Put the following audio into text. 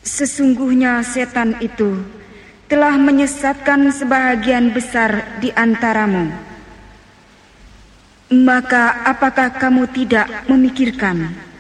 Sesungguhnya setan itu telah menyesatkan sebahagian besar di antaramu. Maka apakah kamu tidak memikirkan